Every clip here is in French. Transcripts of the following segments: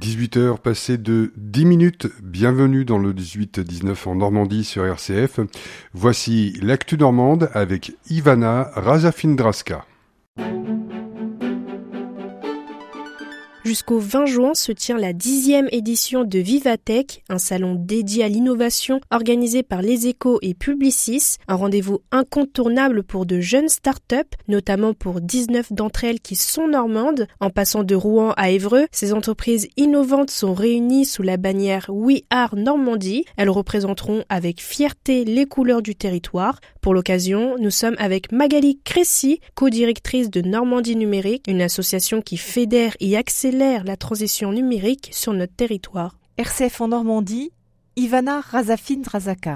18h passées de 10 minutes, bienvenue dans le 18-19 en Normandie sur RCF. Voici l'actu normande avec Ivana Razafindraska. Jusqu'au 20 juin se tient la 10e édition de Vivatech, un salon dédié à l'innovation organisé par Les Échos et Publicis, un rendez-vous incontournable pour de jeunes startups, notamment pour 19 d'entre elles qui sont normandes. En passant de Rouen à Évreux, ces entreprises innovantes sont réunies sous la bannière We Are Normandie. Elles représenteront avec fierté les couleurs du territoire. Pour l'occasion, nous sommes avec Magali Crécy, co-directrice de Normandie Numérique, une association qui fédère et accélère la transition numérique sur notre territoire. RCF en Normandie, Ivana Razafindraska.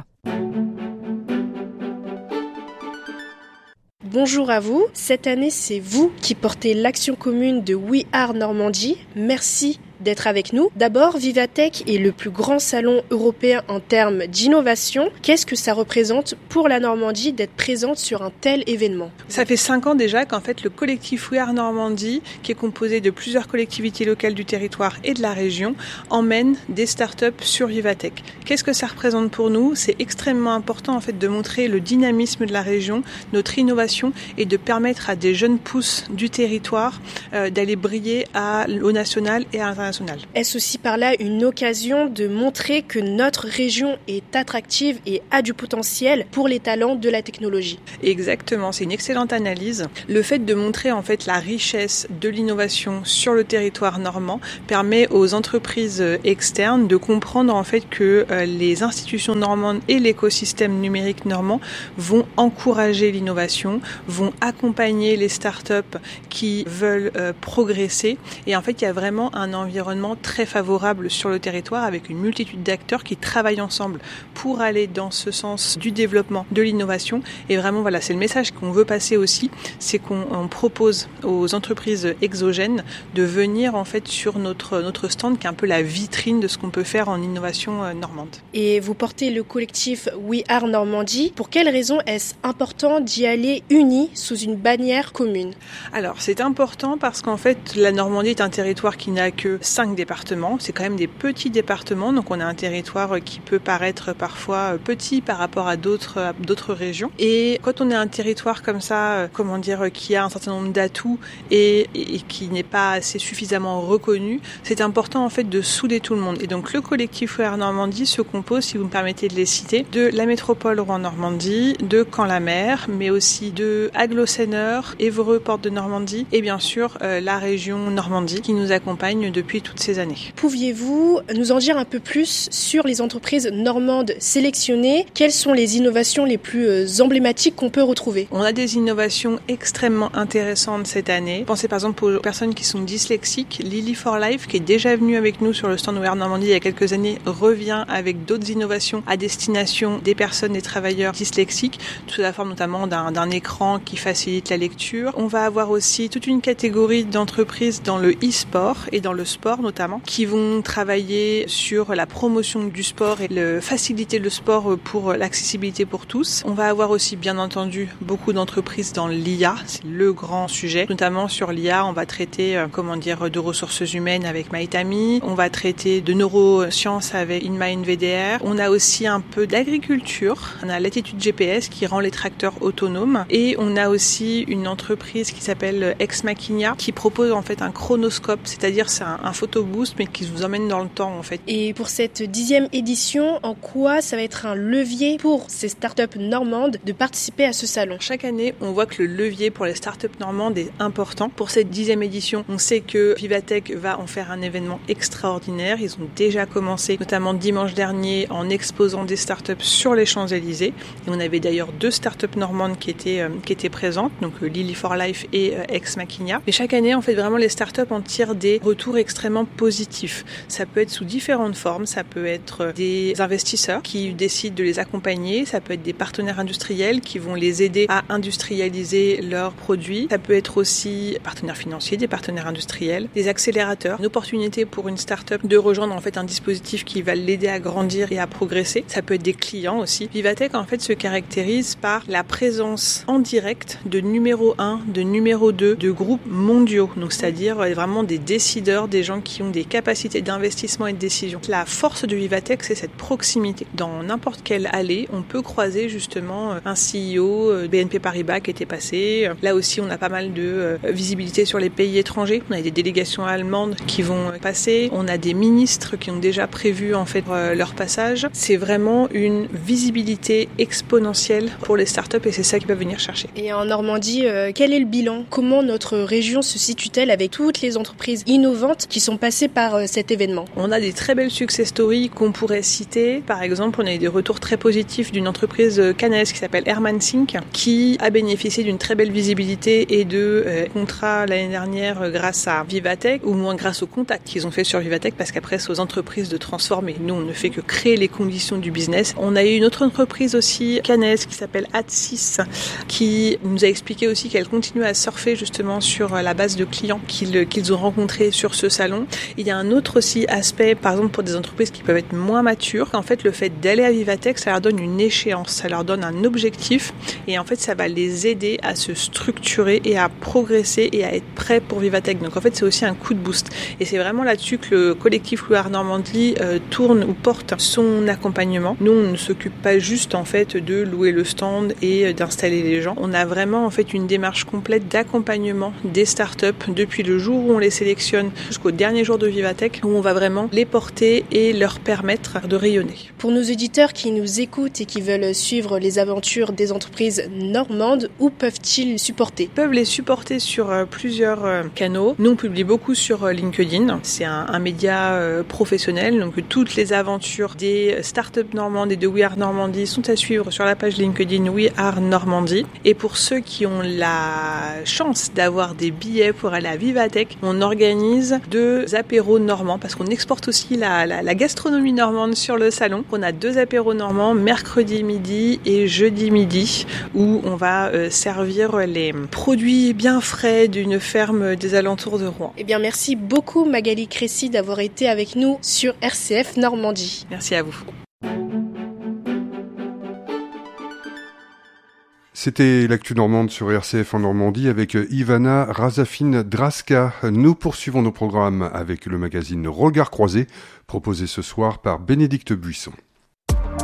Bonjour à vous. Cette année, c'est vous qui portez l'action commune de We Are Normandie. Merci d'être avec nous. D'abord, Vivatech est le plus grand salon européen en termes d'innovation. Qu'est-ce que ça représente pour la Normandie d'être présente sur un tel événement ? Ça fait 5 ans déjà qu'en fait le collectif We Are Normandie, qui est composé de plusieurs collectivités locales du territoire et de la région, emmène des startups sur Vivatech. Qu'est-ce que ça représente pour nous ? C'est extrêmement important en fait de montrer le dynamisme de la région, notre innovation et de permettre à des jeunes pousses du territoire d'aller briller au national et à l'international. Est-ce aussi par là une occasion de montrer que notre région est attractive et a du potentiel pour les talents de la technologie ? Exactement, c'est une excellente analyse. Le fait de montrer en fait la richesse de l'innovation sur le territoire normand permet aux entreprises externes de comprendre en fait que les institutions normandes et l'écosystème numérique normand vont encourager l'innovation, vont accompagner les startups qui veulent progresser. Et en fait, il y a vraiment un environnement très favorable sur le territoire avec une multitude d'acteurs qui travaillent ensemble pour aller dans ce sens du développement de l'innovation. Et vraiment, voilà, c'est le message qu'on veut passer aussi, c'est qu'on propose aux entreprises exogènes de venir en fait sur notre stand qui est un peu la vitrine de ce qu'on peut faire en innovation normande. Et vous portez le collectif We Are Normandie. Pour quelles raisons est-ce important d'y aller unis sous une bannière commune ? Alors, c'est important parce qu'en fait, la Normandie est un territoire qui n'a que 5 départements, c'est quand même des petits départements, donc on a un territoire qui peut paraître parfois petit par rapport à d'autres régions. Et quand on a un territoire comme ça, qui a un certain nombre d'atouts et qui n'est pas assez suffisamment reconnu, c'est important en fait de souder tout le monde. Et donc le collectif We Are Normandie se compose, si vous me permettez de les citer, de la métropole Rouen-Normandie, de Caen-la-Mer, mais aussi de Aglo-Seineur, Évreux, Porte de Normandie et bien sûr la région Normandie qui nous accompagne depuis toutes ces années. Pouviez-vous nous en dire un peu plus sur les entreprises normandes sélectionnées ? Quelles sont les innovations les plus emblématiques qu'on peut retrouver ? On a des innovations extrêmement intéressantes cette année. Pensez par exemple aux personnes qui sont dyslexiques. Lily for Life, qui est déjà venue avec nous sur le stand We Are Normandie il y a quelques années, revient avec d'autres innovations à destination des personnes, des travailleurs dyslexiques, sous la forme notamment d'un écran qui facilite la lecture. On va avoir aussi toute une catégorie d'entreprises dans le e-sport et dans le sport notamment, qui vont travailler sur la promotion du sport et faciliter le sport pour l'accessibilité pour tous. On va avoir aussi bien entendu beaucoup d'entreprises dans l'IA, c'est le grand sujet. Notamment sur l'IA, on va traiter de ressources humaines avec Maitami, on va traiter de neurosciences avec InMind VDR. On a aussi un peu d'agriculture, on a Latitude GPS qui rend les tracteurs autonomes et on a aussi une entreprise qui s'appelle Ex Machina qui propose en fait un chronoscope, c'est-à-dire c'est un photoboost mais qui vous emmène dans le temps en fait. Et pour cette 10e édition, en quoi ça va être un levier pour ces startups normandes de participer à ce salon ? Chaque année, on voit que le levier pour les startups normandes est important. Pour cette 10e édition, on sait que Vivatech va en faire un événement extraordinaire. Ils ont déjà commencé, notamment dimanche dernier, en exposant des startups sur les Champs-Élysées. Et on avait d'ailleurs 2 startups normandes qui étaient présentes, donc Lily for Life et Ex Machina. Et chaque année, en fait, vraiment, les startups en tirent des retours extrêmement positifs. Ça peut être sous différentes formes. Ça peut être des investisseurs qui décident de les accompagner. Ça peut être des partenaires industriels qui vont les aider à industrialiser leurs produits. Ça peut être aussi des partenaires financiers, des partenaires industriels, des accélérateurs. Une opportunité pour une start-up de rejoindre en fait un dispositif qui va l'aider à grandir et à progresser. Ça peut être des clients aussi. Vivatech en fait se caractérise par la présence en direct de numéro 1, de numéro 2, de groupes mondiaux. Donc c'est-à-dire vraiment des décideurs, des gens gens qui ont des capacités d'investissement et de décision. La force de Vivatech, c'est cette proximité. Dans n'importe quelle allée, on peut croiser justement un CEO BNP Paribas qui était passé. Là aussi, on a pas mal de visibilité sur les pays étrangers. On a des délégations allemandes qui vont passer. On a des ministres qui ont déjà prévu en fait leur passage. C'est vraiment une visibilité exponentielle pour les startups et c'est ça qu'ils peuvent venir chercher. Et en Normandie, quel est le bilan ? Comment notre région se situe-t-elle avec toutes les entreprises innovantes qui sont passées par cet événement ? On a des très belles success stories qu'on pourrait citer. Par exemple, on a eu des retours très positifs d'une entreprise caennaise qui s'appelle Herman Sync, qui a bénéficié d'une très belle visibilité et de contrats l'année dernière grâce à Vivatech, ou moins grâce aux contacts qu'ils ont fait sur Vivatech, parce qu'après c'est aux entreprises de transformer. Nous, on ne fait que créer les conditions du business. On a eu une autre entreprise aussi caennaise qui s'appelle Ad6, qui nous a expliqué aussi qu'elle continue à surfer justement sur la base de clients qu'ils ont rencontrés sur ce salon. Il y a un autre aussi aspect, par exemple pour des entreprises qui peuvent être moins matures. En fait, le fait d'aller à Vivatech, ça leur donne une échéance, ça leur donne un objectif et en fait, ça va les aider à se structurer et à progresser et à être prêts pour Vivatech. Donc en fait, c'est aussi un coup de boost. Et c'est vraiment là-dessus que le collectif Louis-Art Normandie tourne ou porte son accompagnement. Nous, on ne s'occupe pas juste en fait de louer le stand et d'installer les gens. On a vraiment en fait une démarche complète d'accompagnement des startups depuis le jour où on les sélectionne jusqu'au dernier jour de Vivatech, où on va vraiment les porter et leur permettre de rayonner. Pour nos auditeurs qui nous écoutent et qui veulent suivre les aventures des entreprises normandes, où peuvent-ils supporter ? Ils peuvent les supporter sur plusieurs canaux. Nous, on publie beaucoup sur LinkedIn. C'est un média professionnel, donc toutes les aventures des startups normandes et de We Are Normandie sont à suivre sur la page LinkedIn We Are Normandie. Et pour ceux qui ont la chance d'avoir des billets pour aller à Vivatech, on organise 2 apéros normands parce qu'on exporte aussi la gastronomie normande sur le salon. On a 2 apéros normands mercredi midi et jeudi midi où on va servir les produits bien frais d'une ferme des alentours de Rouen. Eh bien, merci beaucoup Magali Crécy d'avoir été avec nous sur RCF Normandie. Merci à vous. C'était l'actu normande sur RCF en Normandie avec Ivana Razafin-Draska. Nous poursuivons nos programmes avec le magazine Regard croisé, proposé ce soir par Bénédicte Buisson.